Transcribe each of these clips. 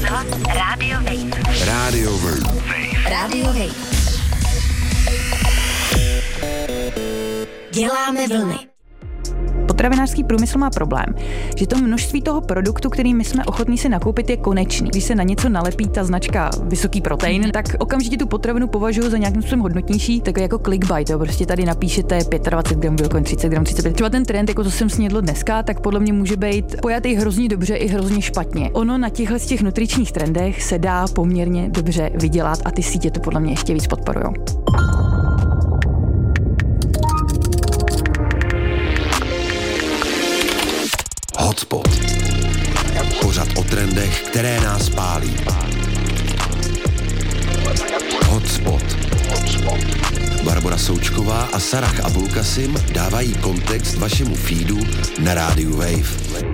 rozhlas Radio Wave. Radio Wave. Radio Wave. Děláme vlny. Potravinářský průmysl má problém, že to množství toho produktu, který my jsme ochotní si nakoupit, je konečný. Když se na něco nalepí ta značka vysoký protein, tak okamžitě tu potravinu považuji za nějakým způsobem hodnotnější, tak jako clickbait, jo. Prostě tady napíšete 25 gramů bílkovin, 30 gramů, 35. Třeba ten trend, jako to jsem snědl dneska, tak podle mě může být pojatý hrozně dobře i hrozně špatně. Ono na těchhle z těch nutričních trendech se dá poměrně dobře vydělat a ty sítě to podle mě ještě víc podporujou. Hotspot. Pořad o trendech, které nás pálí. Hotspot. Barbora Součková a Sarah Abulkasim dávají kontext vašemu feedu na rádiu Wave.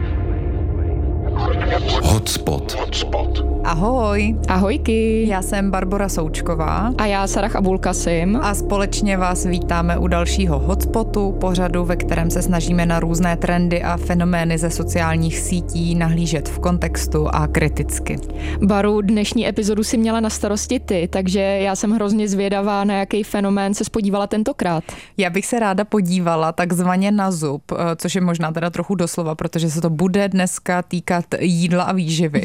Hotspot. Ahoj. Ahojky. Já jsem Barbora Součková. A já Sarah Abulkasim. A společně vás vítáme u dalšího Hotspotu, pořadu, ve kterém se snažíme na různé trendy a fenomény ze sociálních sítí nahlížet v kontextu a kriticky. Baru, dnešní epizodu si měla na starosti ty, takže já jsem hrozně zvědavá, na jaký fenomén se podívala tentokrát. Já bych se ráda podívala takzvaně na zub, což je možná teda trochu doslova, protože se to bude dneska týkat jídla a výživy.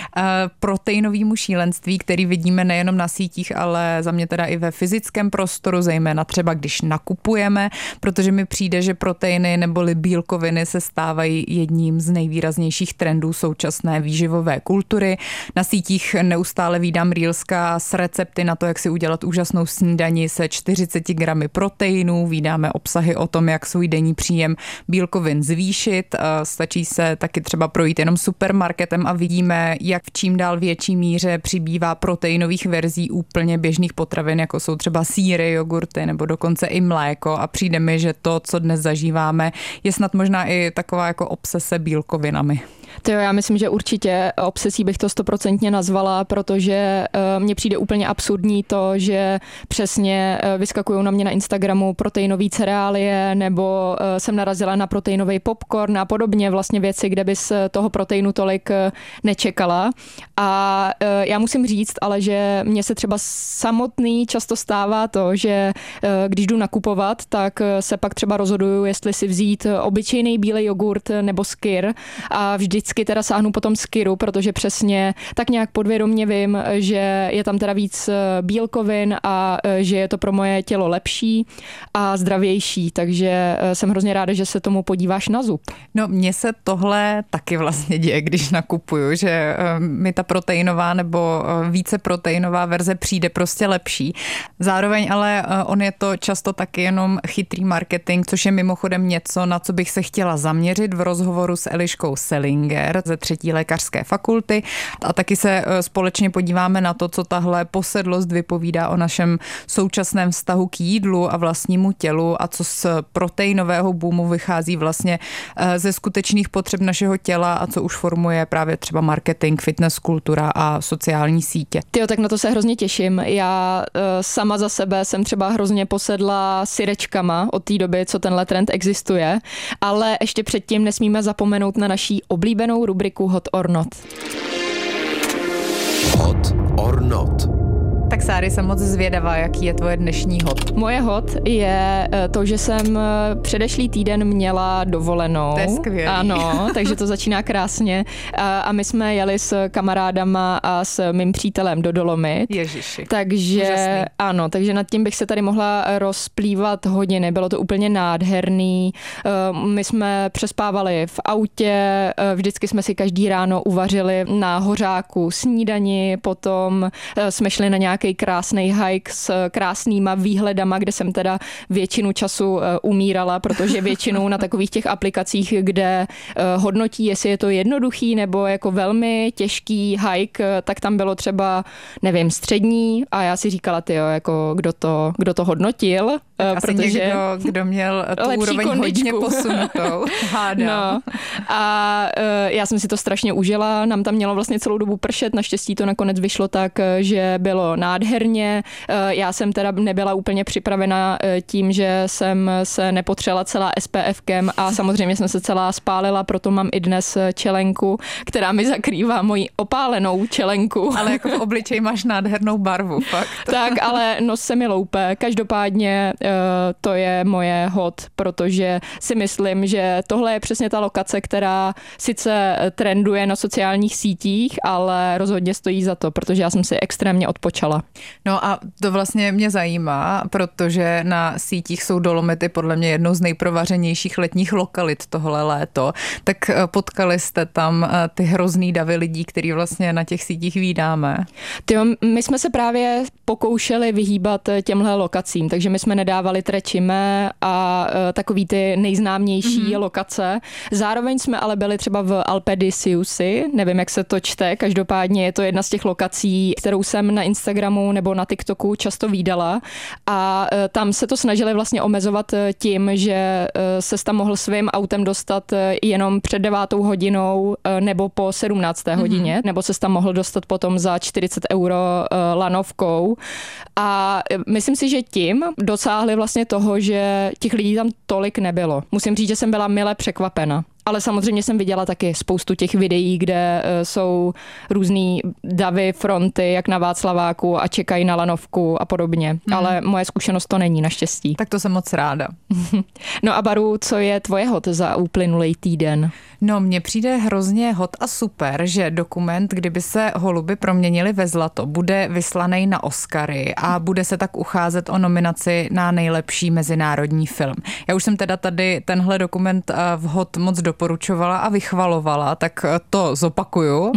Proteinovýmu šílenství, který vidíme nejenom na sítích, ale za mě teda i ve fyzickém prostoru, zejména třeba když nakupujeme, protože mi přijde, že proteiny neboli bílkoviny se stávají jedním z nejvýraznějších trendů současné výživové kultury. Na sítích neustále vídám reelska s recepty na to, jak si udělat úžasnou snídani se 40 gramy proteinů, vídáme obsahy o tom, jak svůj denní příjem bílkovin zvýšit. Stačí se taky třeba projít jenom supermarketem a vidíme, jak v čím dál větší míře přibývá proteinových verzí úplně běžných potravin, jako jsou třeba sýry, jogurty nebo dokonce i mléko, a přijde mi, že to, co dnes zažíváme, je snad možná i taková jako obsese bílkovinami. Jo, já myslím, že určitě obsesí bych to 100% nazvala, protože mně přijde úplně absurdní to, že přesně vyskakují na mě na Instagramu proteinové cereálie, nebo jsem narazila na proteinový popcorn a podobně, vlastně věci, kde bys toho proteinu tolik nečekala. A já musím říct, ale že mně se třeba samotný často stává to, že když jdu nakupovat, tak se pak třeba rozhoduju, jestli si vzít obyčejný bílej jogurt nebo skyr, a vždycky teda sáhnu po tom skyru, protože přesně tak nějak podvědomě vím, že je tam teda víc bílkovin a že je to pro moje tělo lepší a zdravější, takže jsem hrozně ráda, že se tomu podíváš na zub. No, mně se tohle taky vlastně děje, když nakupuju, že mi ta proteinová nebo více proteinová verze přijde prostě lepší. Zároveň ale on je to často taky jenom chytrý marketing, což je mimochodem něco, na co bych se chtěla zaměřit v rozhovoru s Eliškou Selinger ze 3. lékařské fakulty, a taky se společně podíváme na to, co tahle posedlost vypovídá o našem současném vztahu k jídlu a vlastnímu tělu a co z proteinového boomu vychází vlastně ze skutečných potřeb našeho těla a co už formuje právě třeba marketing, fitness kultura a sociální sítě. Tyjo, tak na to se hrozně těším. Já sama za sebe jsem třeba hrozně posedla syrečkama od té doby, co tenhle trend existuje, ale ještě předtím nesmíme zapomenout na naší oblíbenou rubriku Hot or Not. Hot or Not. Tak Sáry, jsem moc zvědavá, jaký je tvoje dnešní hot. Moje hot je to, že jsem předešlý týden měla dovolenou. To je skvělý. Ano, takže to začíná krásně. A my jsme jeli s kamarádama a s mým přítelem do Dolomit. Ježiši. Takže úžasný. ano, takže nad tím bych se tady mohla rozplývat hodiny. Bylo to úplně nádherný. My jsme přespávali v autě, vždycky jsme si každý ráno uvařili na hořáku snídani, potom jsme šli na nějaký krásný hike s krásnýma výhledama, kde jsem teda většinu času umírala, protože většinou na takových těch aplikacích, kde hodnotí, jestli je to jednoduchý nebo jako velmi těžký hike, tak tam bylo třeba, nevím, střední, a já si říkala, tyjo, jako kdo to hodnotil, Asi protože někdo, kdo měl tu úroveň hodně posunutou. No. A já jsem si to strašně užila, nám tam mělo vlastně celou dobu pršet, naštěstí to nakonec vyšlo tak, že bylo nádherný. nádherně. Já jsem teda nebyla úplně připravena tím, že jsem se nepotřela celá SPF-kem a samozřejmě jsem se celá spálila, proto mám i dnes čelenku, která mi zakrývá moji opálenou čelenku. Ale jako v obličeji máš nádhernou barvu, fakt. Tak, ale nos se mi loupe. Každopádně to je moje hot, protože si myslím, že tohle je přesně ta lokace, která sice trenduje na sociálních sítích, ale rozhodně stojí za to, protože já jsem si extrémně odpočala. No a to vlastně mě zajímá, protože na sítích jsou Dolomity podle mě jednou z nejprovařenějších letních lokalit tohle léto. Tak potkali jste tam ty hrozný davy lidí, který vlastně na těch sítích vídáme? My jsme se právě pokoušeli vyhýbat těmhle lokacím, takže my jsme nedávali Trečime a takový ty nejznámější lokace. Zároveň jsme ale byli třeba v Alpe di Siusi, nevím, jak se to čte, každopádně je to jedna z těch lokací, kterou jsem na Instagramu nebo na TikToku často vídala a tam se to snažili vlastně omezovat tím, že se tam mohl svým autem dostat jenom před 9 hodinou nebo po 17. hodině, nebo se tam mohl dostat potom za 40 € lanovkou. A myslím si, že tím dosáhli vlastně toho, že těch lidí tam tolik nebylo. Musím říct, že jsem byla mile překvapena. Ale samozřejmě jsem viděla taky spoustu těch videí, kde jsou různý davy, fronty, jak na Václaváku a čekají na lanovku a podobně. Ale moje zkušenost to není, naštěstí. Tak to jsem moc ráda. No a Baru, co je tvoje hot za uplynulý týden? No, mně přijde hrozně hot a super, že dokument, kdyby se holuby proměnili ve zlato, bude vyslaný na Oscary a bude se tak ucházet o nominaci na nejlepší mezinárodní film. Já už jsem teda tady tenhle dokument v hot moc doporučovala a vychvalovala, tak to zopakuju.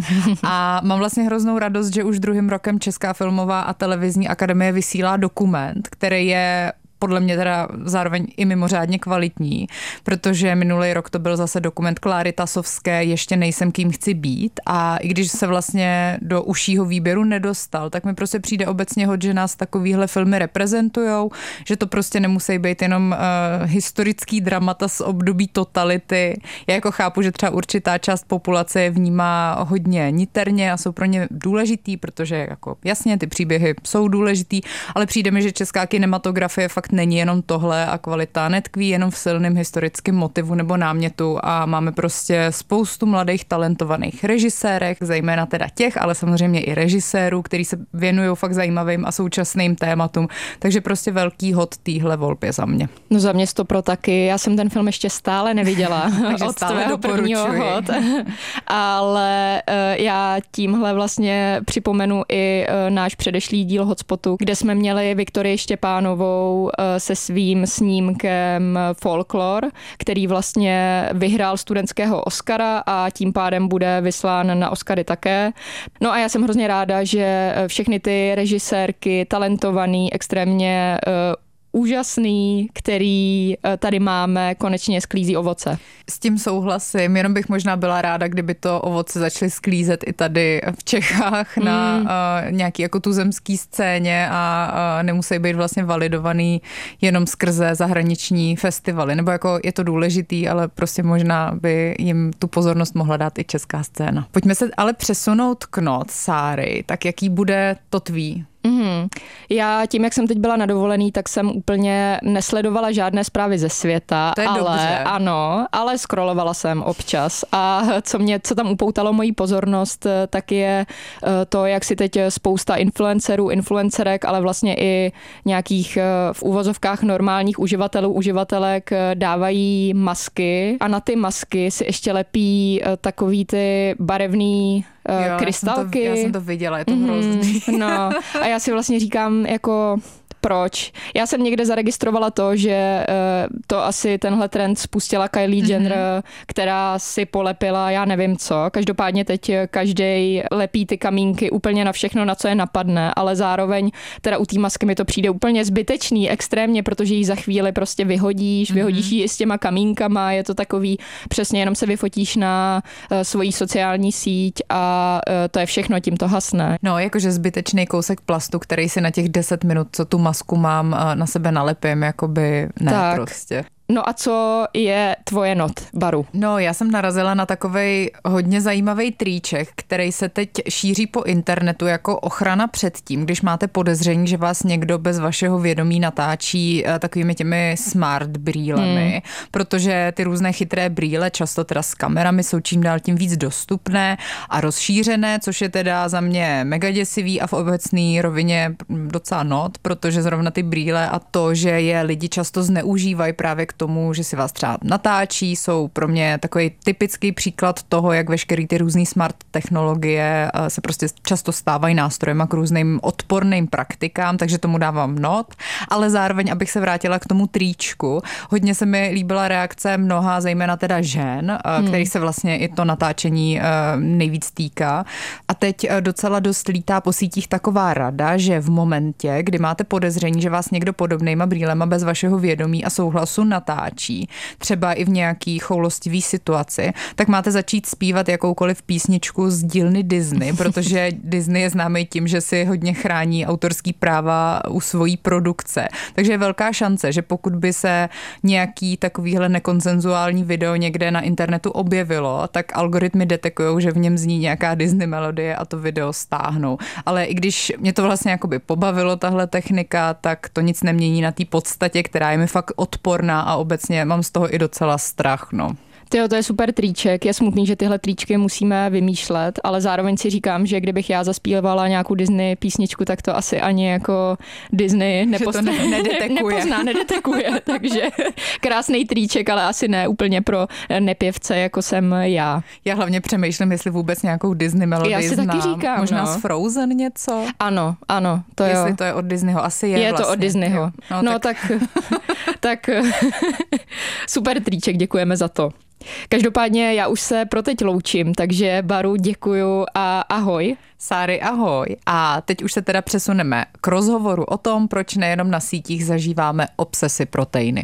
A mám vlastně hroznou radost, že už druhým rokem Česká filmová a televizní akademie vysílá dokument, který je podle mě teda zároveň i mimořádně kvalitní, protože minulý rok to byl zase dokument Kláry Tasovské Ještě nejsem kým chci být a i když se vlastně do užšího výběru nedostal, tak mi prostě přijde obecně hod, že nás takovýhle filmy reprezentujou, že to prostě nemusí být jenom historický dramata z období totality. Já jako chápu, že třeba určitá část populace je vnímá hodně niterně a jsou pro ně důležitý, protože jako jasně ty příběhy jsou důležitý, ale přijde mi, že česká kinematografie fakt není jenom tohle a kvalita netkví jenom v silném historickém motivu nebo námětu a máme prostě spoustu mladých talentovaných režisérek, zejména teda těch, ale samozřejmě i režisérů, kteří se věnují fakt zajímavým a současným tématům, takže prostě velký hot týhle volbě za mě. No za mě 100% taky, já jsem ten film ještě stále neviděla od tvého prvního hot, ale já tímhle vlastně připomenu i náš předešlý díl Hotspotu, kde jsme měli Viktorii Štěpánovou se svým snímkem Folklor, který vlastně vyhrál studentského Oscara a tím pádem bude vyslán na Oscary také. No a já jsem hrozně ráda, že všechny ty režisérky, talentovaný, extrémně úžasný, který tady máme, konečně sklízí ovoce. S tím souhlasím, jenom bych možná byla ráda, kdyby to ovoce začaly sklízet i tady v Čechách na nějaký jako tuzemský scéně a nemusí být vlastně validovaný jenom skrze zahraniční festivaly, nebo jako je to důležitý, ale prostě možná by jim tu pozornost mohla dát i česká scéna. Pojďme se ale přesunout k noc, Sáry, tak jaký bude to tvý? Já tím, jak jsem teď byla na dovolený, tak jsem úplně nesledovala žádné zprávy ze světa. To je dobře. Ano, ale scrollovala jsem občas a co tam upoutalo moji pozornost, tak je to, jak si teď spousta influencerů, influencerek, ale vlastně i nějakých v úvozovkách normálních uživatelek dávají masky a na ty masky si ještě lepí takový ty barevný krystalky. Já jsem to viděla, je to hrozný. No a já si vlastně říkám jako proč. Já jsem někde zaregistrovala to, že to asi tenhle trend spustila Kylie Jenner, která si polepila já nevím co. Každopádně teď každej lepí ty kamínky úplně na všechno, na co je napadne, ale zároveň teda u té masky mi to přijde úplně zbytečný, extrémně, protože ji za chvíli prostě vyhodíš ji i s těma kamínkama, je to takový, přesně jenom se vyfotíš na svoji sociální síť a to je všechno, tím to hasne. No, jakože zbytečný kousek plastu, který si na těch 10 minut, co tu masku mám, na sebe nalepím, jakoby ne tak. Prostě. No a co je tvoje not, Baru? No, já jsem narazila na takovej hodně zajímavý triček, který se teď šíří po internetu jako ochrana před tím, když máte podezření, že vás někdo bez vašeho vědomí natáčí takovými těmi smart brýlemi, protože ty různé chytré brýle, často teda s kamerami, jsou čím dál tím víc dostupné a rozšířené, což je teda za mě mega děsivý a v obecné rovině docela not, protože zrovna ty brýle a to, že je lidi často zneužívají právě k tomu, že si vás třeba natáčí, jsou pro mě takový typický příklad toho, jak veškerý ty různý smart technologie se prostě často stávají nástrojem k různým odporným praktikám, takže tomu dávám not, ale zároveň, abych se vrátila k tomu tričku, hodně se mi líbila reakce mnoha, zejména teda žen, který se vlastně i to natáčení nejvíc týká. A teď docela dost lítá po sítích taková rada, že v momentě, kdy máte podezření, že vás někdo podobnýma brýlema bez vašeho vědomí a souhlasu natáčí, třeba i v nějaký choulostivý situaci, tak máte začít zpívat jakoukoliv písničku z dílny Disney, protože Disney je známý tím, že si hodně chrání autorský práva u svojí produkce. Takže je velká šance, že pokud by se nějaký takovýhle nekonsenzuální video někde na internetu objevilo, tak algoritmy detekujou, že v něm zní nějaká Disney melodie a to video stáhnou. Ale i když mě to vlastně jakoby pobavilo, tahle technika, tak to nic nemění na té podstatě, která je mi fakt odporná a obecně mám z toho i docela strach, no. Tyjo, to je super triček. Je smutný, že tyhle tričky musíme vymýšlet, ale zároveň si říkám, že kdybych já zaspívala nějakou Disney písničku, tak to asi ani jako Disney nedetekuje. Takže krásný triček, ale asi ne úplně pro nepěvce, jako jsem já. Já hlavně přemýšlím, jestli vůbec nějakou Disney melodii já si znám. Taky říkám, možná z Frozen něco? Ano, to jo. Jestli to je od Disneyho, asi je vlastně. vlastně. To od Disneyho. No tak super triček, děkujeme za to. Každopádně já už se pro teď loučím, takže Baru děkuju a ahoj. Sáry, ahoj. A teď už se teda přesuneme k rozhovoru o tom, proč nejenom na sítích zažíváme obsesy proteiny.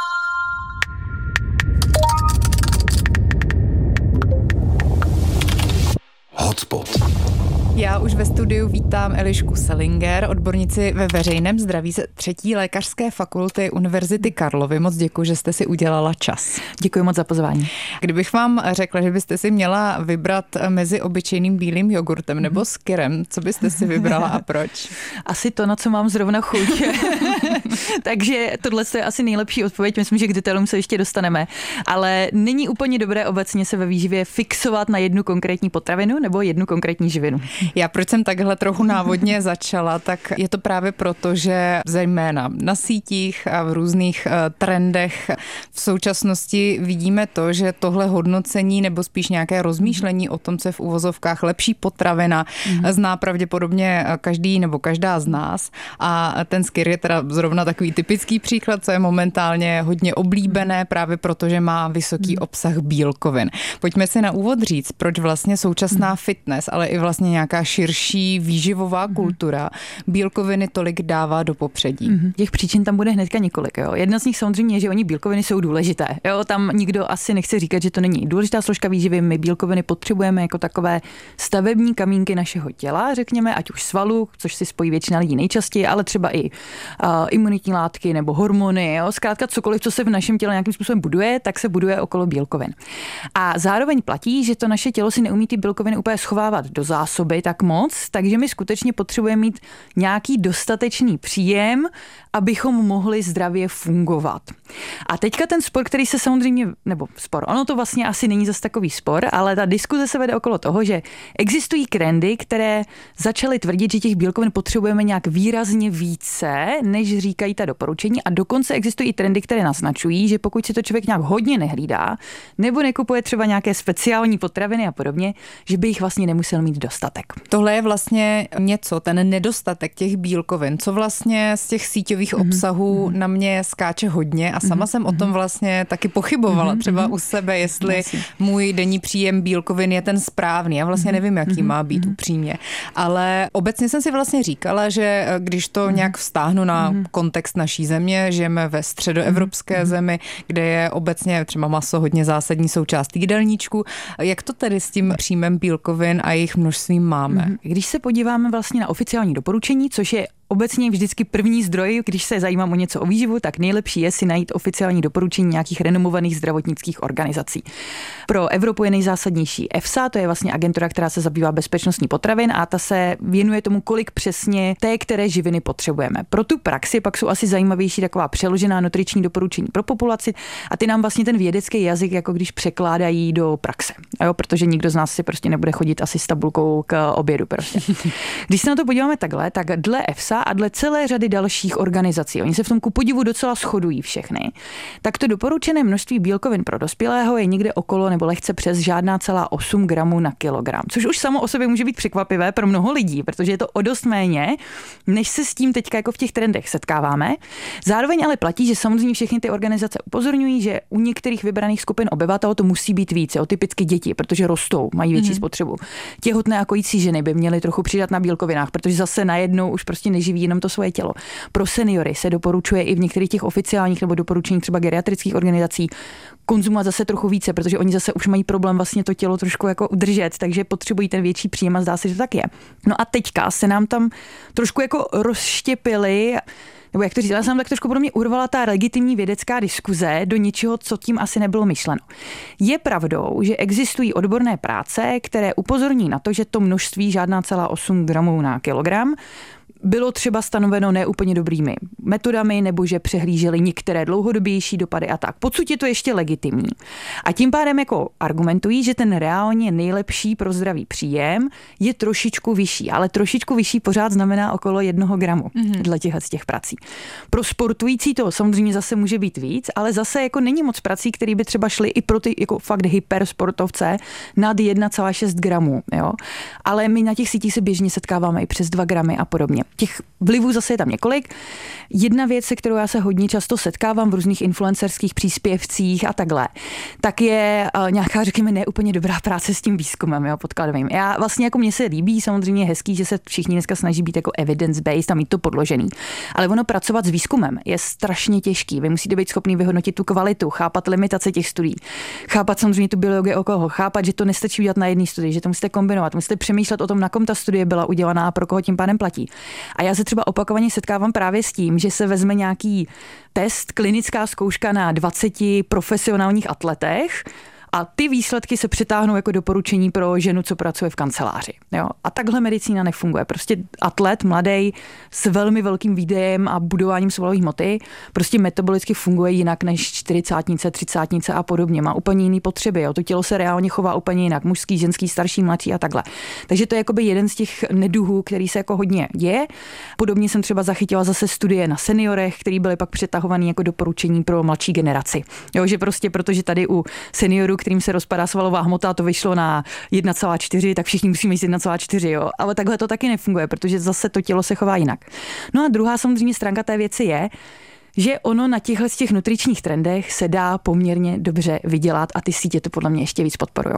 Hotspot. Já už ve studiu vítám Elišku Selinger, odbornici ve veřejném zdraví ze 3. lékařské fakulty Univerzity Karlovy. Moc děkuji, že jste si udělala čas. Děkuji moc za pozvání. Kdybych vám řekla, že byste si měla vybrat mezi obyčejným bílým jogurtem nebo skyrem, co byste si vybrala a proč? Asi to, na co mám zrovna chuť. Takže tohle je asi nejlepší odpověď. Myslím, že k detailům se ještě dostaneme. Ale není úplně dobré obecně se ve výživě fixovat na jednu konkrétní potravinu nebo jednu konkrétní živinu. Já proč jsem takhle trochu návodně začala, tak je to právě proto, že zejména na sítích a v různých trendech v současnosti vidíme to, že tohle hodnocení nebo spíš nějaké rozmýšlení o tom, co je v uvozovkách lepší potravina, zná pravděpodobně každý nebo každá z nás. A ten skyr je teda zrovna takový typický příklad, co je momentálně hodně oblíbené právě proto, že má vysoký obsah bílkovin. Pojďme si na úvod říct, proč vlastně současná fitness, ale i vlastně nějaká širší výživová kultura bílkoviny tolik dává do popředí. Těch příčin tam bude hnedka několik. Jo. Jedna z nich samozřejmě je, že oni bílkoviny jsou důležité. Jo. Tam nikdo asi nechce říkat, že to není důležitá složka výživy. My bílkoviny potřebujeme jako takové stavební kamínky našeho těla, řekněme, ať už svalů, což si spojí většina lidí nejčastěji, ale třeba i imunitní látky nebo hormony. Jo. Zkrátka cokoliv, co se v našem těle nějakým způsobem buduje, tak se buduje okolo bílkovin. A zároveň platí, že to naše tělo si neumí ty bílkoviny úplně schovávat do zásoby tak moc, takže my skutečně potřebujeme mít nějaký dostatečný příjem, abychom mohli zdravě fungovat. A teďka ten spor, který se samozřejmě, nebo spor, ono to vlastně asi není zas takový spor, ale ta diskuze se vede okolo toho, že existují trendy, které začaly tvrdit, že těch bílkovin potřebujeme nějak výrazně více, než říkají ta doporučení, a dokonce existují i trendy, které naznačují, že pokud si to člověk nějak hodně nehlídá, nebo nekupuje třeba nějaké speciální potraviny a podobně, že by jich vlastně nemusel mít dostatek. Tohle je vlastně něco, ten nedostatek těch bílkovin, co vlastně z těch síťových obsahů na mě skáče hodně a sama jsem o tom vlastně taky pochybovala třeba u sebe, jestli můj denní příjem bílkovin je ten správný. Já vlastně nevím, jaký má být upřímně. Ale obecně jsem si vlastně říkala, že když to nějak vztáhnu na kontext naší země, žijeme ve středoevropské zemi, kde je obecně třeba maso hodně zásadní součást jídelníčku. Jak to tedy s tím příjmem bílkovin a jejich množstvím máme? Když se podíváme vlastně na oficiální doporučení, což je obecně vždycky první zdroj, když se zajímám o něco o výživu, tak nejlepší je si najít oficiální doporučení nějakých renomovaných zdravotnických organizací. Pro Evropu je nejzásadnější EFSA, to je vlastně agentura, která se zabývá bezpečností potravin a ta se věnuje tomu, kolik přesně té, které živiny potřebujeme. Pro tu praxi pak jsou asi zajímavější taková přeložená nutriční doporučení pro populaci a ty nám vlastně ten vědecký jazyk jako když překládají do praxe. Jo, protože nikdo z nás si prostě nebude chodit asi s tabulkou k obědu prostě. Když se na to podíváme takhle, tak dle EFSA a dle celé řady dalších organizací, oni se v tom kupodivu docela shodují všechny, tak to doporučené množství bílkovin pro dospělého je někde okolo nebo lehce přes žádná celá 8 gramů na kilogram, což už samo o sobě může být překvapivé pro mnoho lidí, protože je to o dost méně, než se s tím teďka jako v těch trendech setkáváme. Zároveň ale platí, že samozřejmě všechny ty organizace upozorňují, že u některých vybraných skupin obyvatel to musí být více, typicky děti, protože rostou, mají větší spotřebu. Těhotné a kojící ženy by měly trochu přidat na bílkovinách, protože zase najednou už prostě neživí jenom to svoje tělo. Pro seniory se doporučuje i v některých těch oficiálních nebo doporučeních třeba geriatrických organizací konzumovat zase trochu více, protože oni zase už mají problém vlastně to tělo trošku jako udržet, takže potřebují ten větší příjem a zdá se, že tak je. No a teďka se nám tam trošku jako rozštěpili, nebo jak to říct, ale jsem tak trošku pro mě urvala ta legitimní vědecká diskuze do něčeho, co tím asi nebylo myšleno. Je pravdou, že existují odborné práce, které upozorní na to, že to množství žádná celá 8 gramů na kilogram bylo třeba stanoveno neúplně dobrými metodami, nebo že přehlíželi některé dlouhodobější dopady a tak. Podsud je to ještě legitimní. A tím pádem jako argumentují, že ten reálně nejlepší pro zdravý příjem je trošičku vyšší, ale trošičku vyšší pořád znamená okolo 1 gramu dle těch prací. Pro sportující to samozřejmě zase může být víc, ale zase jako není moc prací, které by třeba šly i pro ty jako fakt hypersportovce nad 1,6 gramů. Jo? Ale my na těch sítích se běžně setkáváme i přes 2 gramy a podobně. Těch vlivů zase je tam několik. Jedna věc, se kterou já se hodně často setkávám v různých influencerských příspěvcích a takhle, tak je nějaká, řekněme, neúplně dobrá práce s tím výzkumem, jo, podkladovým. Já vlastně jako mně se líbí, samozřejmě hezký, že se všichni dneska snaží být jako evidence-based a mít to podložený. Ale ono pracovat s výzkumem je strašně těžký. Vy musíte být schopný vyhodnotit tu kvalitu, chápat limitace těch studií, chápat samozřejmě tu biologii okolo, chápat, že to nestačí udělat na jedné studii, že to musíte kombinovat, musíte přemýšlet o tom, na kom ta studie byla udělaná a pro koho tím pádem platí. A já se třeba opakovaně setkávám právě s tím, že se vezme nějaký test, klinická zkouška na 20 profesionálních atletech a ty výsledky se přitáhnou jako doporučení pro ženu, co pracuje v kanceláři. Jo? A takhle medicína nefunguje. Prostě atlet mladý s velmi velkým výdejem a budováním svalové hmoty prostě metabolicky funguje jinak než 40, 30 a podobně. Má úplně jiný potřeby. Jo? To tělo se reálně chová úplně jinak. Mužský, ženský, starší, mladší a takhle. Takže to je jakoby jeden z těch neduhů, který se jako hodně děje. Podobně jsem třeba zachytila zase studie na seniorech, které byly pak přetahované jako doporučení pro mladší generaci. Jo? Že prostě protože tady u seniorů, kterým se rozpadá svalová hmota a to vyšlo na 1,4, tak všichni musíme jít 1,4, jo. Ale takhle to taky nefunguje, protože zase to tělo se chová jinak. No a druhá samozřejmě stránka té věci je, že ono na těchto z těch nutričních trendech se dá poměrně dobře vydělat a ty sítě to podle mě ještě víc podporujou.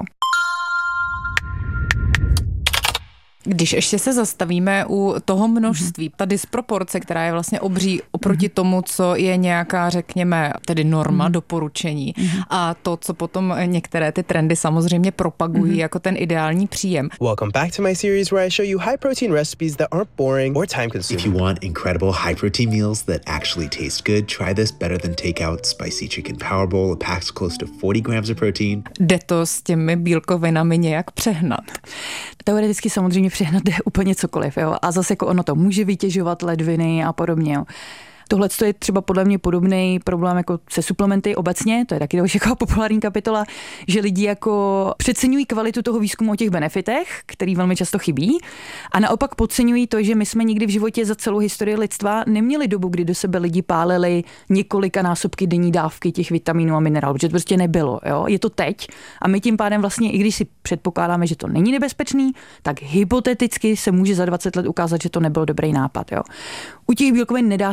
Když ještě se zastavíme u toho množství, ta disproporce, která je vlastně obří oproti tomu, co je nějaká, řekněme, tedy norma, doporučení a to, co potom některé ty trendy samozřejmě propagují jako ten ideální příjem. Welcome back to my series where I show you high protein recipes that aren't boring or time consuming. If you want incredible high protein meals that actually taste good, try this better than takeout spicy chicken power bowl. It packs close to 40 grams of protein. Jde to s těmi bílkovinami nějak přehnat? Teoreticky samozřejmě přehnat jde úplně cokoliv, jo. A zase jako ono to může vytěžovat ledviny a podobně, jo. Tohle je třeba podle mě podobný problém jako se suplementy obecně, to je taky další jako populární kapitola, že lidi jako přeceňují kvalitu toho výzkumu o těch benefitech, který velmi často chybí, a naopak podceňují to, že my jsme nikdy v životě za celou historii lidstva neměli dobu, kdy do sebe lidi pálili několika násobky denní dávky těch vitaminů a minerálů, protože to prostě nebylo, jo? Je to teď a my tím pádem vlastně, i když si předpokládáme, že to není nebezpečný, tak hypoteticky se může za 20 let ukázat, že to nebyl dobrý nápad, jo? U těch bílkovin nedá se asi vyloučit,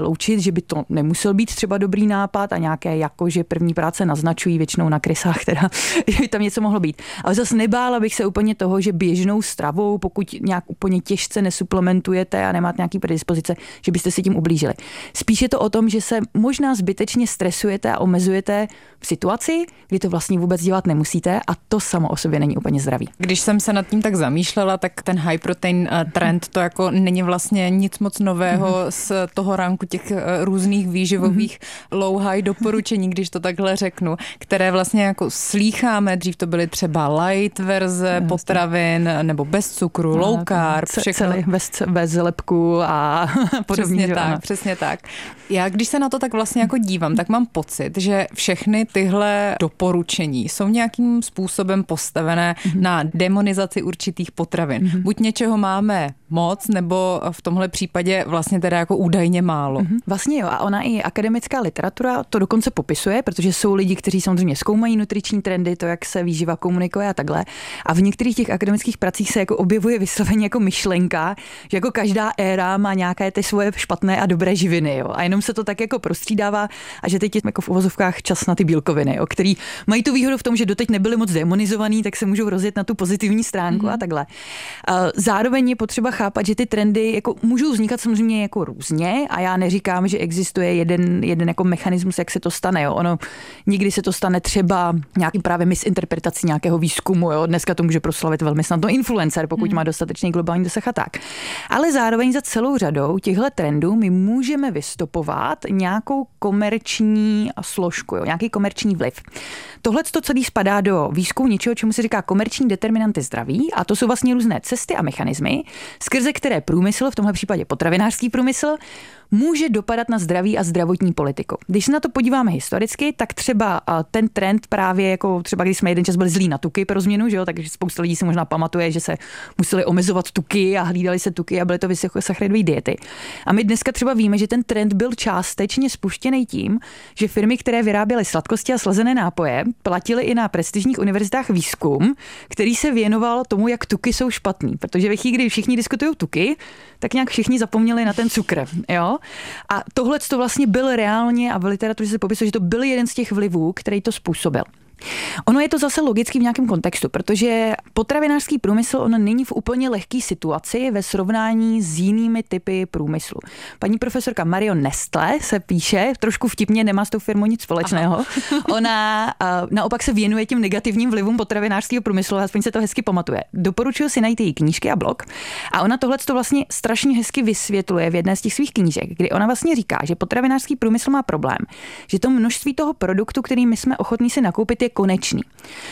vyloučit, že by to nemusel být třeba dobrý nápad a nějaké jakože první práce naznačují většinou na krysách, teda, že by tam něco mohlo být. Ale zase nebála bych se úplně toho, že běžnou stravou, pokud nějak úplně těžce nesuplementujete a nemáte nějaký predispozice, že byste si tím ublížili. Spíš je to o tom, že se možná zbytečně stresujete a omezujete v situaci, kdy to vlastně vůbec dělat nemusíte a to samo o sobě není úplně zdravý. Když jsem se nad tím tak zamýšlela, tak ten high protein trend to jako není vlastně nic moc nového z toho ránku těch různých výživových low high doporučení, když to takhle řeknu, které vlastně jako slýcháme, dřív to byly třeba light verze potravin nebo bez cukru, low carb, všechno. Bez lepku a podobně. Přesně tak. Já když se na to tak vlastně jako dívám, tak mám pocit, že všechny tyhle doporučení jsou nějakým způsobem postavené na demonizaci určitých potravin. Buď něčeho máme moc, nebo v tomhle případě vlastně teda jako údajně málo. Vlastně jo, a ona i akademická literatura to dokonce popisuje, protože jsou lidi, kteří samozřejmě zkoumají nutriční trendy, to, jak se výživa komunikuje a takhle. A v některých těch akademických pracích se jako objevuje vysloveně jako myšlenka, že jako každá éra má nějaké ty svoje špatné a dobré živiny, jo. A jenom se to tak jako prostřídává a že teď je jako v uvozovkách čas na ty bílkoviny, jo, který mají tu výhodu v tom, že doteď nebyly moc demonizovaný, tak se můžou rozjet na tu pozitivní stránku a takhle. Zároveň je potřeba chápat, že ty trendy jako můžou vznikat samozřejmě jako různě a já neříkám, že existuje jeden jako mechanismus, jak se to stane, jo. Ono nikdy se to stane třeba nějakým právě misinterpretací nějakého výzkumu, jo. Dneska to může proslavit velmi snadno influencer, pokud má dostatečný globální dosah a tak. Ale zároveň za celou řadou těchto trendů my můžeme vystopovat nějakou komerční složku, jo, nějaký komerční vliv. Tohle to celý spadá do výzkumu něčeho, čemu se říká komerční determinanty zdraví, a to jsou vlastně různé cesty a mechanismy, skrze které průmysl, v tomhle případě potravinářský průmysl, může dopadat na zdraví a zdravotní politiku. Když se na to podíváme historicky, tak třeba ten trend právě jako třeba když jsme jeden čas byli zlí na tuky pro změnu, že jo, takže spousta lidí si možná pamatuje, že se museli omezovat tuky a hlídali se tuky a byly to vysokosacharidové diety. A my dneska třeba víme, že ten trend byl částečně spuštěný tím, že firmy, které vyráběly sladkosti a slazené nápoje, platily i na prestižních univerzitách výzkum, který se věnoval tomu, jak tuky jsou špatný, protože ve chvíli, kdy všichni diskutují tuky, tak nějak všichni zapomněli na ten cukr, jo? A tohle to vlastně byl reálně a v literatuře se popisuje, že to byl jeden z těch vlivů, který to způsobil. Ono je to zase logicky v nějakém kontextu, protože potravinářský průmysl on není v úplně lehké situaci ve srovnání s jinými typy průmyslu. Paní profesorka Marion Nestlé se píše, trošku vtipně, nemá s tou firmou nic společného. Ona naopak se věnuje těm negativním vlivům potravinářského průmyslu, aspoň se to hezky pamatuje. Doporučuji si najít její knížky a blog. A ona tohleto vlastně strašně hezky vysvětluje v jedné z těch svých knížek, kdy ona vlastně říká, že potravinářský průmysl má problém, že to množství toho produktu, který my jsme ochotní si nakoupit, je konečný.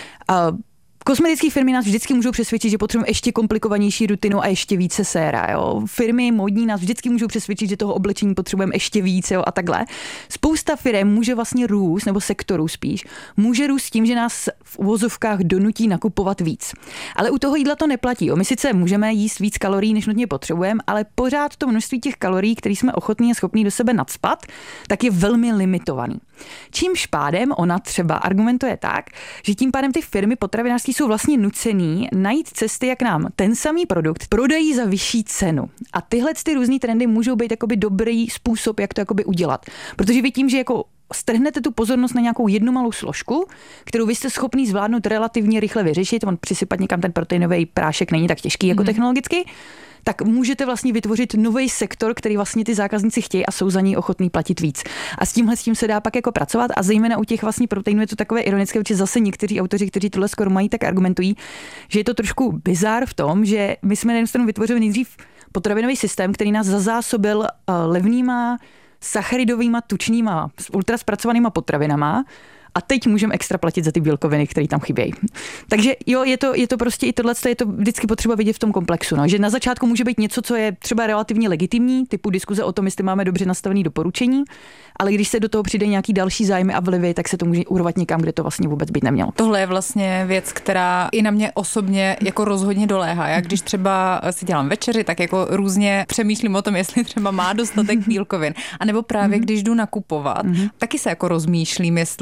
Kosmetické firmy nás vždycky můžou přesvědčit, že potřebujeme ještě komplikovanější rutinu a ještě více séra. Jo. Firmy módní nás vždycky můžou přesvědčit, že toho oblečení potřebujeme ještě více, jo, a takhle. Spousta firem může vlastně růst, nebo sektorů spíš, může růst tím, že nás v uvozovkách donutí nakupovat víc. Ale u toho jídla to neplatí. Jo. My sice můžeme jíst víc kalorií, než nutně potřebujeme, ale pořád to množství těch kalorií, které jsme ochotní a schopní do sebe nacpat, tak je velmi limitovaný. Čímž pádem ona třeba argumentuje tak, že tím pádem ty firmy potravinářské jsou vlastně nucený najít cesty, jak nám ten samý produkt prodají za vyšší cenu. A tyhle ty různý trendy můžou být jakoby dobrý způsob, jak to jakoby udělat. Protože vy tím, že jako strhnete tu pozornost na nějakou jednu malou složku, kterou vy jste schopný zvládnout relativně rychle vyřešit, on přisypat někam ten proteinový prášek není tak těžký jako technologicky, tak můžete vlastně vytvořit nový sektor, který vlastně ty zákazníci chtějí a jsou za něj ochotní platit víc. A s tím se dá pak jako pracovat a zejména u těch vlastně proteinů je to takové ironické, protože zase někteří autoři, kteří tohle skoro mají, tak argumentují, že je to trošku bizár v tom, že my jsme na jednu stranu vytvořili nejdřív potravinový systém, který nás zazásobil levnýma sacharidovýma, tučnýma, ultraspracovanýma potravinama, a teď můžeme extra platit za ty bílkoviny, které tam chybějí. Takže jo, je to prostě i tohle, je to vždycky potřeba vidět v tom komplexu. No. Že na začátku může být něco, co je třeba relativně legitimní, typu diskuze o tom, jestli máme dobře nastavené doporučení, ale když se do toho přijde nějaký další zájmy a vlivy, tak se to může urvat někam, kde to vlastně vůbec být nemělo. Tohle je vlastně věc, která i na mě osobně jako rozhodně doléhá. Já když třeba si dělám večeři, tak jako různě přemýšlím o tom, jestli třeba má dostatek bílkovin. A nebo právě když jdu nakupovat, taky se jako rozmýšlím, jestli ta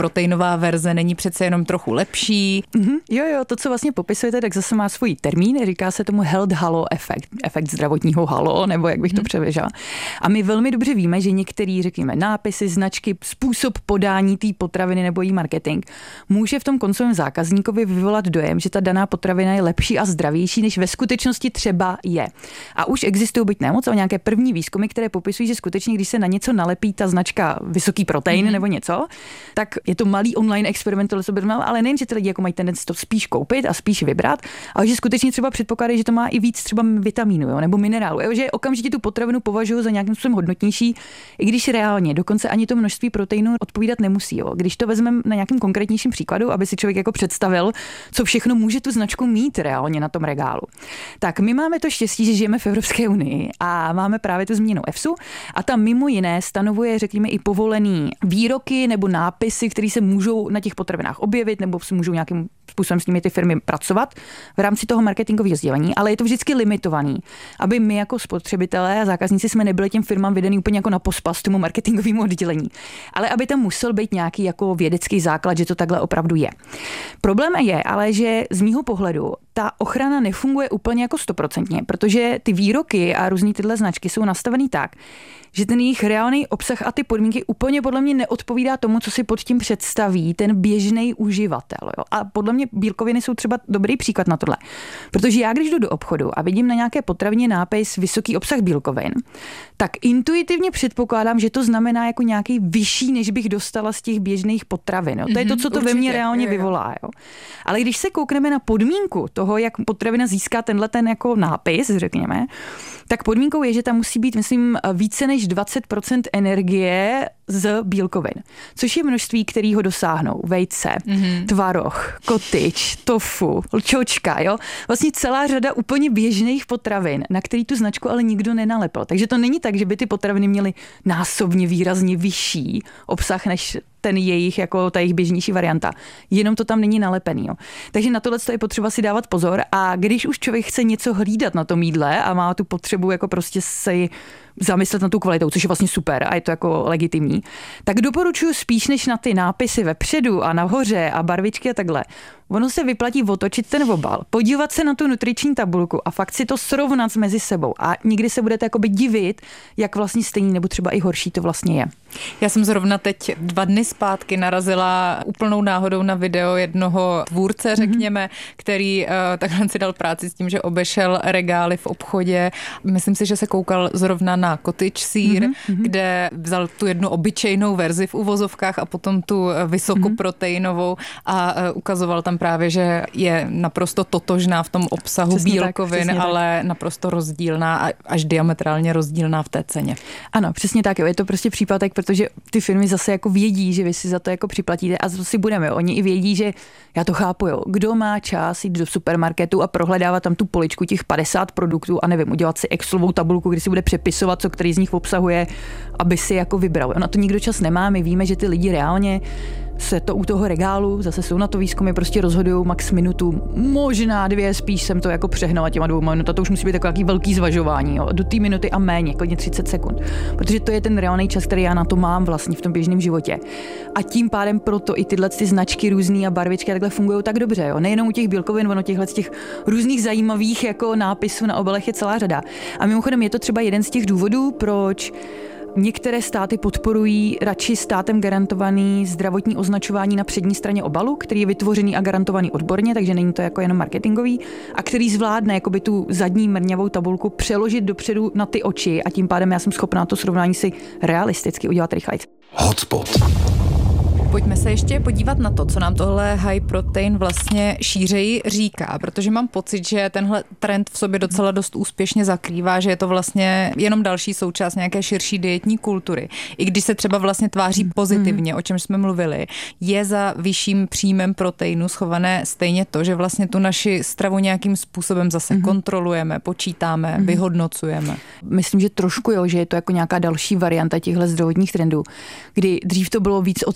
proteinová verze není přece jenom trochu lepší. Jo, to, co vlastně popisujete, tak zase má svůj termín, říká se tomu health halo efekt zdravotního halo, nebo jak bych to převěřila. A my velmi dobře víme, že některý, řekněme, nápisy, značky, způsob podání té potraviny nebo její marketing může v tom koncovém zákazníkovi vyvolat dojem, že ta daná potravina je lepší a zdravější, než ve skutečnosti třeba je. A už existují byť nemoc, ale nějaké první výzkumy, které popisují, že skutečně, když se na něco nalepí ta značka vysoký protein nebo něco, tak je to malý online experiment, ale nejen, že ty lidi jako mají tendenci to spíš koupit a spíš vybrat, ale že skutečně třeba předpokládají, že to má i víc třeba vitamínů, jo, nebo minerálů, jo, že okamžitě tu potravinu považují za nějakým způsobem hodnotnější, i když reálně dokonce ani to množství proteinu odpovídat nemusí. Jo. Když to vezmeme na nějakým konkrétnějším příkladu, aby si člověk jako představil, co všechno může tu značku mít reálně na tom regálu. Tak my máme to štěstí, že žijeme v Evropské unii a máme právě tu zmíněnou EFSU a tam mimo jiné stanovuje, řekněme, i povolený výroky nebo nápisy, které se můžou na těch potravinách objevit nebo se můžou nějakým způsobem s nimi ty firmy pracovat v rámci toho marketingového sdělení, ale je to vždycky limitovaný, aby my jako spotřebitelé a zákazníci jsme nebyli těm firmám vedený úplně jako na pospas tomu marketingovému oddělení, ale aby tam musel být nějaký jako vědecký základ, že to takhle opravdu je. Problém je ale, že z mýho pohledu ta ochrana nefunguje úplně jako 100%, protože ty výroky a různý tyhle značky jsou nastavený tak, že ten jejich reálný obsah a ty podmínky úplně podle mě neodpovídá tomu, co si pod tím představí ten běžný uživatel. Jo? A podle mě bílkoviny jsou třeba dobrý příklad na tohle. Protože já, když jdu do obchodu a vidím na nějaké potravině nápis vysoký obsah bílkovin, tak intuitivně předpokládám, že to znamená jako nějaký vyšší, než bych dostala z těch běžných potravin. Jo? To je to, co to určitě ve mně reálně vyvolá. Jo? Ale když se koukneme na podmínku toho, jak potravina získá tenhle ten jako nápis, řekněme, tak podmínkou je, že tam musí být, myslím, více než 20% energie z bílkovin, což je množství, kterého dosáhnou vejce, tvaroh, kotyč, tofu, lčočka, jo? Vlastně celá řada úplně běžných potravin, na který tu značku ale nikdo nenalepil. Takže to není tak, že by ty potraviny měly násobně výrazně vyšší obsah než ten jejich, jako ta jejich běžnější varianta. Jenom to tam není nalepený. Jo. Takže na tohle je potřeba si dávat pozor a když už člověk chce něco hlídat na tom jídle a má tu potřebu jako prostě si zamyslet na tu kvalitou, což je vlastně super a je to jako legitimní, tak doporučuji spíš než na ty nápisy vepředu a nahoře a barvičky a takhle. Ono se vyplatí otočit ten obal, podívat se na tu nutriční tabulku a fakt si to srovnat mezi sebou a nikdy se budete jakoby divit, jak vlastně stejný nebo třeba i horší to vlastně je. Já jsem zrovna teď 2 dny zpátky narazila úplnou náhodou na video jednoho tvůrce, řekněme, který takhle si dal práci s tím, že obešel regály v obchodě. Myslím si, že se koukal zrovna na cottage sýr, kde vzal tu jednu obyčejnou verzi v uvozovkách a potom tu vysokoproteinovou a ukazoval tam právě, že je naprosto totožná v tom obsahu přesně bílkovin, tak, ale naprosto rozdílná a až diametrálně rozdílná v té ceně. Ano, přesně tak. Jo. Je to prostě případek, protože ty firmy zase jako vědí, že vy si za to jako připlatíte a to si budeme. Jo. Oni i vědí, že já to chápu. Jo. Kdo má čas jít do supermarketu a prohledávat tam tu poličku těch 50 produktů a nevím, udělat si Excelovou tabulku, kdy si bude přepisovat, co který z nich obsahuje, aby si jako vybral. Na to nikdo čas nemá. My víme, že ty lidi reálně se to u toho regálu, zase jsou na to výzkumy, prostě rozhodují max minutu, možná 2, spíš jsem to jako přehnala těma 2 minut, to už musí být takový velký zvažování, jo, do té minuty a méně, klidně 30 sekund, protože to je ten reálný čas, který já na to mám vlastně v tom běžném životě. A tím pádem proto i tyhle ty značky různý a barvičky takhle fungují tak dobře, jo. Nejenom u těch bílkovin, ono těchhle z těch různých zajímavých jako nápisů na obalech je celá řada. A mimochodem je to třeba jeden z těch důvodů, proč některé státy podporují radši státem garantovaný zdravotní označování na přední straně obalu, který je vytvořený a garantovaný odborně, takže není to jako jenom marketingový, a který zvládne jakoby tu zadní mrňavou tabulku přeložit dopředu na ty oči a tím pádem já jsem schopná to srovnání si realisticky udělat rychleji. Hotspot. Pojďme se ještě podívat na to, co nám tohle high protein vlastně šířeji říká, protože mám pocit, že tenhle trend v sobě docela dost úspěšně zakrývá, že je to vlastně jenom další součást nějaké širší dietní kultury. I když se třeba vlastně tváří pozitivně, o čem jsme mluvili, je za vyšším příjmem proteinu schované stejně to, že vlastně tu naši stravu nějakým způsobem zase kontrolujeme, počítáme, vyhodnocujeme. Myslím, že trošku jo, že je to jako nějaká další varianta těchto zdravotních trendů, kdy dřív to bylo víc o té, nebo dřív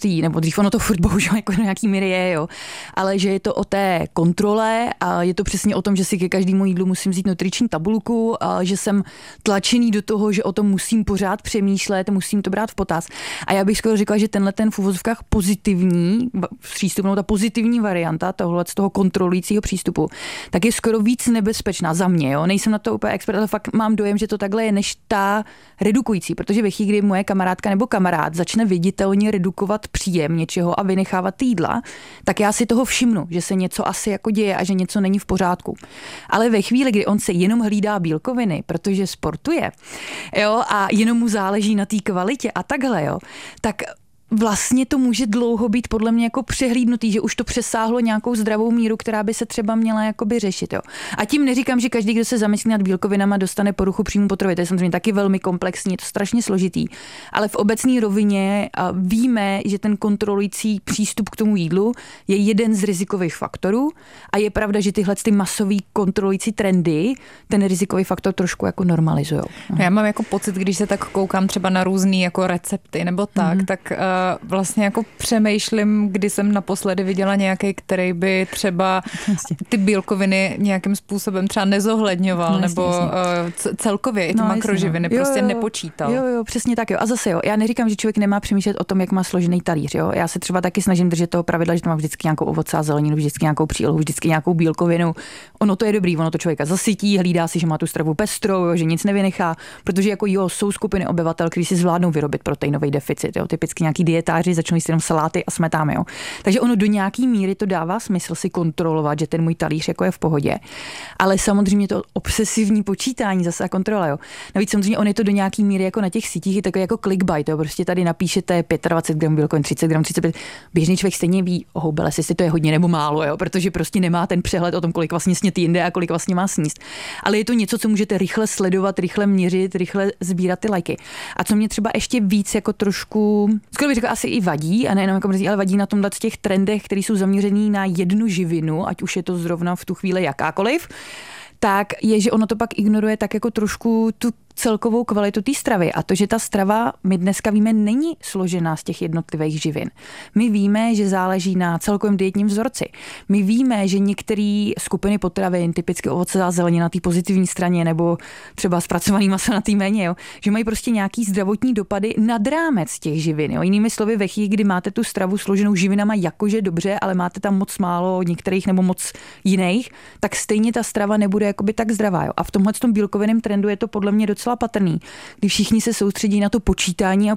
dřív, ono to furt bohužel jako do nějaký míry je, jo. Ale že je to o té kontrole a je to přesně o tom, že si ke každému jídlu musím vzít nutriční tabulku, a že jsem tlačený do toho, že o tom musím pořád přemýšlet, musím to brát v potaz. A já bych skoro řekla, že tenhle ten v uvozovkách pozitivní přístup, no ta pozitivní varianta tohle z toho kontrolujícího přístupu, tak je skoro víc nebezpečná za mě, jo. Nejsem na to úplně expert, ale fakt mám dojem, že to takhle je, než ta redukující, protože ve chvíli, kdy moje kamarádka nebo kamarád začne viditelně redukovat příjem něčeho a vynechávat jídla, tak já si toho všimnu, že se něco asi jako děje a že něco není v pořádku. Ale ve chvíli, kdy on se jenom hlídá bílkoviny, protože sportuje, jo, a jenom mu záleží na té kvalitě a takhle, jo, tak vlastně to může dlouho být podle mě jako přehlídnutý, že už to přesáhlo nějakou zdravou míru, která by se třeba měla jakoby řešit. Jo. A tím neříkám, že každý, kdo se zamyslí nad bílkovinama, dostane poruchu příjmu potravy. To je samozřejmě taky velmi komplexní, je to strašně složitý. Ale v obecné rovině víme, že ten kontrolující přístup k tomu jídlu je jeden z rizikových faktorů a je pravda, že tyhle ty masový kontrolující trendy ten rizikový faktor trošku jako normalizujou. Já mám jako pocit, když se tak koukám třeba na různý jako recepty nebo tak vlastně jako přemýšlím, kdy jsem naposledy viděla nějaký, který by třeba ty bílkoviny nějakým způsobem třeba nezohledňoval, nebo celkově i ty makroživiny prostě nepočítal. Jo, přesně tak, jo. A zase jo, já neříkám, že člověk nemá přemýšlet o tom, jak má složený talíř, jo. Já se třeba taky snažím držet toho pravidla, že to má vždycky nějakou ovoce a zeleninu, vždycky nějakou přílohu, vždycky nějakou bílkovinu. Ono to je dobrý, ono to člověka zasytí, hlídá si, že má tu stravu pestrou, jo, že nic nevynechá, protože jako jsou skupiny obyvatel, kteří si zvládnou vyrobit proteinový deficit, jo. Typicky nějaký dietáři začnou jíst jenom saláty a smetánky, jo. Takže ono do nějaký míry to dává smysl si kontrolovat, že ten můj talíř jako je v pohodě. Ale samozřejmě to obsesivní počítání zase a kontrola, jo. Navíc samozřejmě on je to do nějaký míry jako na těch sítích je takový jako clickbait, jo. Prostě tady napíšete 25 gramů bílkovin, 30 gramů, 35. Běžný člověk stejně ví, houbele, jestli to je hodně nebo málo, jo, protože prostě nemá ten přehled o tom, kolik vlastně snět jinde a kolik vlastně má sníst. Ale je to něco, co můžete rychle sledovat, rychle měřit, rychle sbírat ty lajky. A co mě třeba ještě víc jako trošku, skoro bych řekla asi i vadí, a nejenom jako mrzí, ale vadí na tomhle těch trendech, které jsou zaměřený na jednu živinu, ať už je to zrovna v tu chvíli jakákoliv, tak je, že ono to pak ignoruje tak jako trošku tu celkovou kvalitu té stravy a to, že ta strava, my dneska víme, není složená z těch jednotlivých živin. My víme, že záleží na celkovém dietním vzorci. My víme, že některé skupiny potravin, typicky ovoce a zelenina na té pozitivní straně nebo třeba zpracovaný maso na té méně, jo, že mají prostě nějaký zdravotní dopady nad rámec těch živin. Jo. Jinými slovy, ve chvíli, kdy máte tu stravu složenou živinama jakože dobře, ale máte tam moc málo některých nebo moc jiných, tak stejně ta strava nebude jakoby tak zdravá. Jo. A v tomhle bílkovinném trendu je to podle mě docela patrný, kdy všichni se soustředí na to počítání.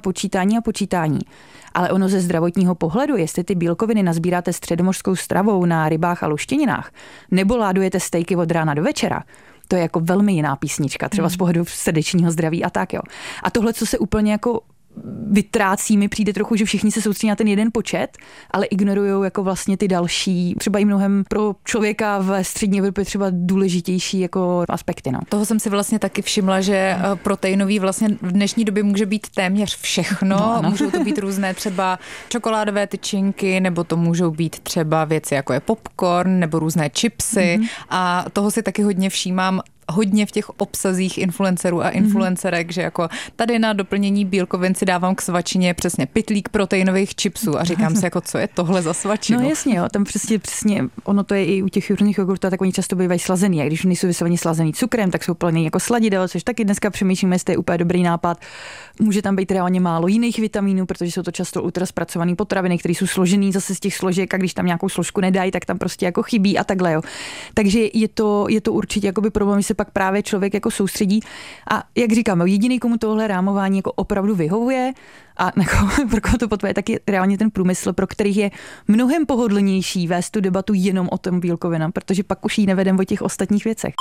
Ale ono ze zdravotního pohledu, jestli ty bílkoviny nazbíráte středomořskou stravou na rybách a luštěninách, nebo ládujete stejky od rána do večera, to je jako velmi jiná písnička, třeba z pohledu srdečního zdraví a tak, jo. A tohle, co se úplně jako vytrácí, mi přijde trochu, že všichni se soustředí na ten jeden počet, ale ignorujou jako vlastně ty další, třeba i mnohem pro člověka ve střední Evropě třeba důležitější jako aspekty. No. Toho jsem si vlastně taky všimla, že proteinový vlastně v dnešní době může být téměř všechno. No. Můžou to být různé třeba čokoládové tyčinky, nebo to můžou být třeba věci jako je popcorn, nebo různé chipsy. A toho si taky hodně všímám hodně v těch obsazích influencerů a influencerek, že jako tady na doplnění bílkovin si dávám k svačině přesně pytlík proteinových chipsů a říkám si jako, co je tohle za svačinu. No jasně, jo, tam přesně, ono to je i u těch různých jogurtů, tak oni často bývají slazený, a když nejsou vysloveně slazený cukrem, tak jsou plný jako sladidel, což taky dneska přemýšlíme, jestli je úplně dobrý nápad. Může tam být reálně málo jiných vitaminů, protože jsou to často ultraspracované potraviny, které jsou složený zase z těch složek, a když tam nějakou složku nedají, tak tam prostě jako chybí a takhle, jo. Takže je to určitě jakoby problém, že se pak právě člověk jako soustředí a jak říkám, jediný, komu tohle rámování jako opravdu vyhovuje a pro koho to potřebuje, tak je reálně ten průmysl, pro který je mnohem pohodlnější vést tu debatu jenom o tom bílkovinám, protože pak už ji nevedem o těch ostatních věcech.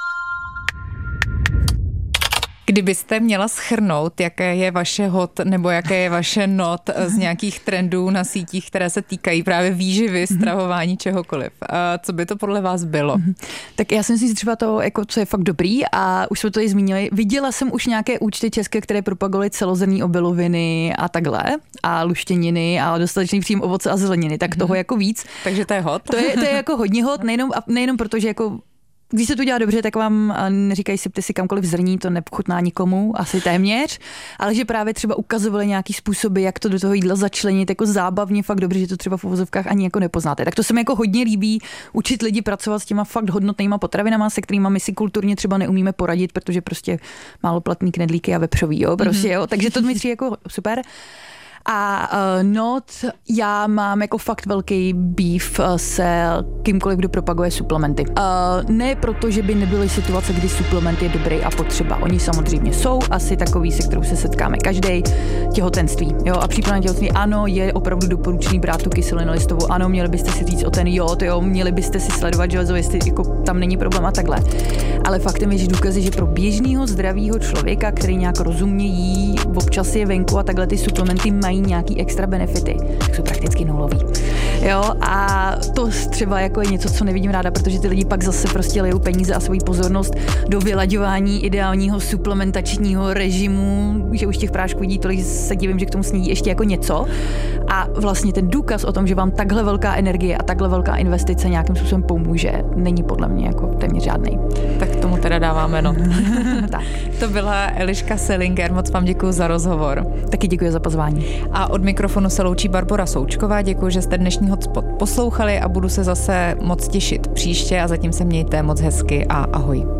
Kdybyste měla shrnout, jaké je vaše hot nebo jaké je vaše not z nějakých trendů na sítích, které se týkají právě výživy, stravování, čehokoliv, co by to podle vás bylo? Tak já si myslím, že třeba to, jako, co je fakt dobrý, a už jsme to i zmínili, viděla jsem už nějaké účty české, které propagovaly celozrnní obiloviny a takhle, a luštěniny a dostatečný příjem ovoce a zeleniny, tak toho jako víc. Takže to je hot? To je jako hodně hot, nejenom proto, že jako Když se to dělá dobře, tak vám neříkají sypte si kamkoliv zrní, to nechutná nikomu, asi téměř, ale že právě třeba ukazovali nějaký způsoby, jak to do toho jídla začlenit jako zábavně, fakt dobře, že to třeba v uvozovkách ani jako nepoznáte. Tak to se mi jako hodně líbí, učit lidi pracovat s těma fakt hodnotnýma potravinama, se kterými my si kulturně třeba neumíme poradit, protože prostě máloplatný knedlíky a vepřový, jo, prostě, jo. Takže to mi přijde jako super. A not, já mám jako fakt velký beef se kýmkoliv, kdo propaguje suplementy. Ne proto, že by nebyly situace, kdy suplement je dobrý a potřeba. Oni samozřejmě jsou asi takový, se kterou se setkáme každý. Těhotenství, jo, a případně těhotenství, ano, je opravdu doporučený brát tu kyselinu listovou, ano, měli byste si říct o ten jód, jo, měli byste si sledovat železo, jestli jako tam není problém a takhle. Ale faktem je, že důkazy, že pro běžného zdravého člověka, který nějak rozumně jí, občas je venku a takhle ty suplementy mají nějaký extra benefity, tak jsou prakticky nulový. Jo, a to třeba jako je něco, co nevidím ráda, protože ty lidi pak zase prostě lejou peníze a svoji pozornost do vylaďování ideálního suplementačního režimu, že už těch prášků vidí tolik, se divím, že k tomu snídí ještě jako něco. A vlastně ten důkaz o tom, že vám takhle velká energie a takhle velká investice nějakým způsobem pomůže, není podle mě jako téměř žádnej. Tak tomu teda dáváme no. Tak. To byla Eliška Selinger, moc vám děkuji za rozhovor. Taky děkuji za pozvání. A od mikrofonu se loučí Barbora Součková, děkuji, že jste dnešní hotspot poslouchali a budu se zase moc těšit příště a zatím se mějte moc hezky a ahoj.